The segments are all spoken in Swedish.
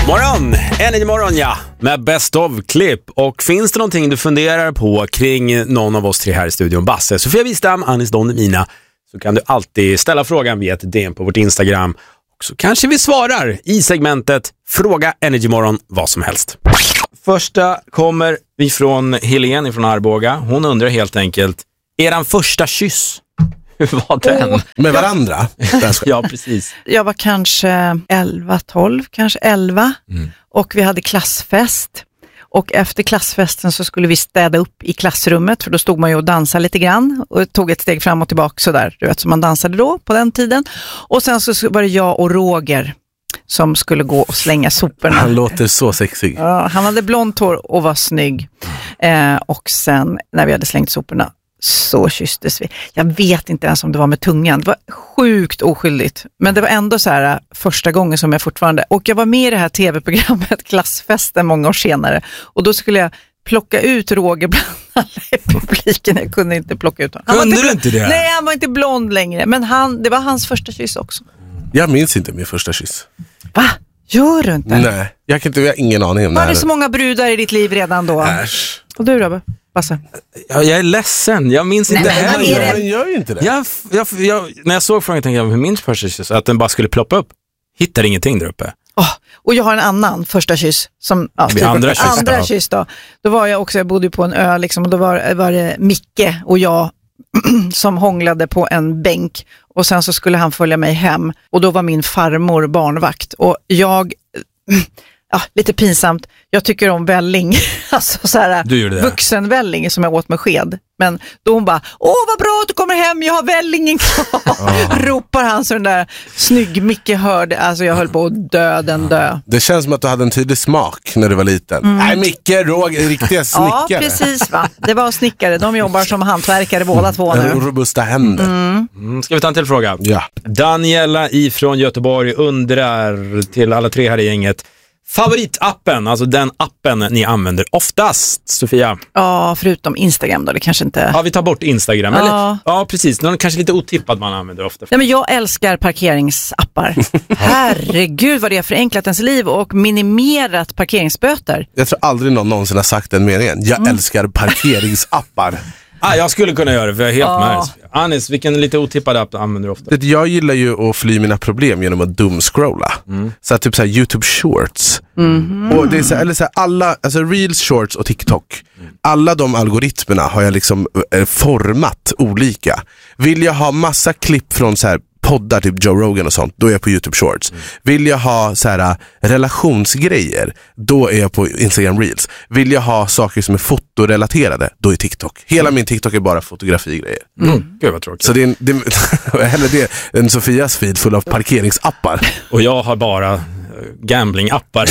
morgon, Energy-morgon, ja, med Best of-klipp. Och finns det någonting du funderar på kring någon av oss tre här i studion, Basse, Sofia Wistam, Anis Don Emina, så kan du alltid ställa frågan via ett DM på vårt Instagram. Och så kanske vi svarar i segmentet Fråga Energy-morgon vad som helst. Första kommer vi från Helene från Arboga. Hon undrar helt enkelt, eran första kyss, hur var den? Med varandra? Ja, precis. Jag var kanske 11-12, kanske 11. Och vi hade klassfest. Och efter klassfesten så skulle vi städa upp i klassrummet. För då stod man ju och dansade lite grann. Och tog ett steg fram och tillbaka sådär. Du vet, som man dansade då på den tiden. Och sen så var det jag och Roger som skulle gå och slänga soporna. Han låter så sexig. Ja, han hade blont hår och var snygg. Och sen när vi hade slängt soporna så kysstes vi. Jag vet inte ens om det var med tungan. Det var sjukt oskyldigt. Men det var ändå så här första gången som jag fortfarande... Och jag var med i det här tv-programmet Klassfesten många år senare. Och då skulle jag plocka ut Roger bland alla i publiken. Jag kunde inte plocka ut honom. Kunde du inte det? Nej, han var inte blond längre. Men det var hans första kyss också. Jag minns inte min första kyss. Va? Gör du inte? Nej, jag har ingen aning om det. Var det så många brudar i ditt liv redan då? Äsch. Och du Robbe? Basse? Ja, jag är ledsen, jag minns inte heller. Men gör ju inte det. När jag såg frågan tänkte jag, hur minns första kyss? Att den bara skulle ploppa upp. Hittar ingenting där uppe. Och jag har en annan första kyss som andra kyss då. Då var jag bodde på en ö liksom, och då var det Micke och jag som hånglade på en bänk och sen så skulle han följa mig hem och då var min farmor barnvakt och jag lite pinsamt, jag tycker om välling alltså såhär vuxenvälling som jag åt med sked, men då hon bara, vad bra att du kommer hem, jag har vällingen kvar ropar han så den där snygg Micke hörde, alltså jag höll på att dö. Det känns som att du hade en tydlig smak när du var liten. Nej, Micke, Roger, riktiga snickare. Ja, precis va, det var snickare, de jobbar som hantverkare båda två nu. Robusta händer. Ska vi ta en till fråga? Ja. Daniela ifrån Göteborg undrar till alla tre här i gänget, favoritappen, alltså den appen ni använder oftast, Sofia? Ja, förutom Instagram då, det kanske inte... Ja, vi tar bort Instagram. Ja, eller? Ja precis. Någon kanske lite otippad man använder ofta. Nej, men jag älskar parkeringsappar. Herregud vad det är förenklat ens liv och minimerat parkeringsböter. Jag tror aldrig någon någonsin har sagt den meningen. Jag älskar parkeringsappar. Jag skulle kunna göra det för jag är helt med. Anis, vilken lite otippad app använder du ofta? Jag gillar ju att fly mina problem genom att dumscrolla. Så typ så här YouTube Shorts. Och det är så här, eller så här, alla, alltså Reels, Shorts och TikTok. Alla de algoritmerna har jag liksom format olika. Vill jag ha massa klipp från så här poddar, typ Joe Rogan och sånt, då är jag på YouTube Shorts. Vill jag ha så här relationsgrejer, då är jag på Instagram Reels. Vill jag ha saker som är fotorelaterade, då är TikTok. Hela min TikTok är bara fotografigrejer. Gud vad tråkigt. Så det är hellre en Sofias feed full av parkeringsappar. Och jag har bara gamblingappar.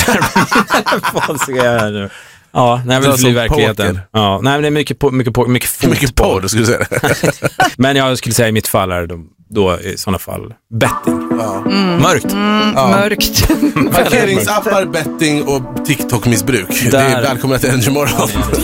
Ja, nej, men det blir verkligheten. Ja, nej, men det är mycket porr, skulle jag säga. Men jag skulle säga i mitt fall är då i sådana fall betting. Mörkt. Mörkt. Parkeringsappar, betting och TikTok-missbruk. Det är välkomna till Energy Morgon.